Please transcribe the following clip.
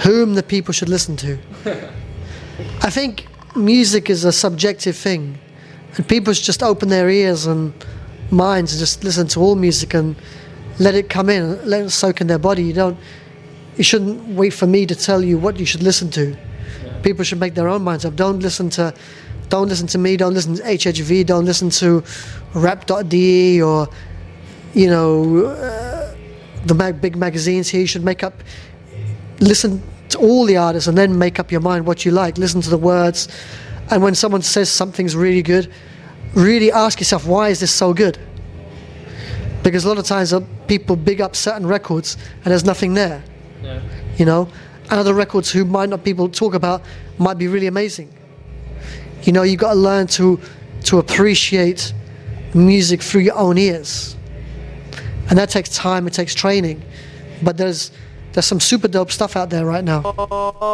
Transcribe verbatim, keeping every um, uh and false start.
whom the people should listen to. I think music is a subjective thing, and people should just open their ears and minds and just listen to all music and let it come in, let it soak in their body. You don't, you shouldn't wait for me to tell you what you should listen to. Yeah. People should make their own minds up. Don't listen to, don't listen to me. Don't listen to H H V. Don't listen to rap dot D E or, you know, uh, the mag- big magazines here. You should make up, listen to all the artists and then make up your mind what you like. Listen to the words, and when someone says something's really good, really ask yourself, why is this so good? Because a lot of times uh, people big up certain records and there's nothing there. Yeah. You know, and other records who might not people talk about might be really amazing. You know, you've got to learn to to appreciate music through your own ears, and that takes time. It takes training, but there's there's some super dope stuff out there right now.